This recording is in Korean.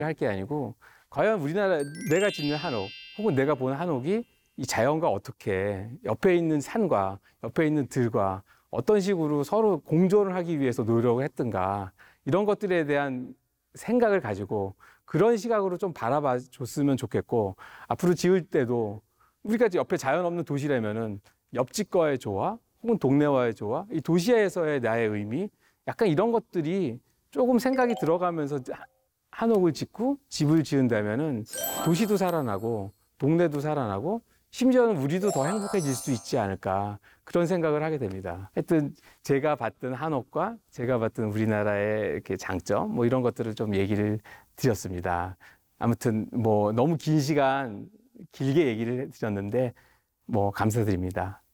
할 게 아니고 과연 우리나라 내가 짓는 한옥 혹은 내가 본 한옥이 이 자연과 어떻게 옆에 있는 산과 옆에 있는 들과 어떤 식으로 서로 공존을 하기 위해서 노력을 했던가 이런 것들에 대한 생각을 가지고 그런 시각으로 좀 바라봐 줬으면 좋겠고 앞으로 지을 때도 우리가 옆에 자연 없는 도시라면은 옆집과의 조화 혹은 동네와의 조화 이 도시에서의 나의 의미 약간 이런 것들이 조금 생각이 들어가면서 한옥을 짓고 집을 지은다면은 도시도 살아나고 동네도 살아나고 심지어는 우리도 더 행복해질 수 있지 않을까 그런 생각을 하게 됩니다. 하여튼 제가 봤던 한옥과 제가 봤던 우리나라의 이렇게 장점 뭐 이런 것들을 좀 얘기를 드렸습니다. 아무튼 뭐 너무 긴 시간 길게 얘기를 드렸는데 뭐 감사드립니다.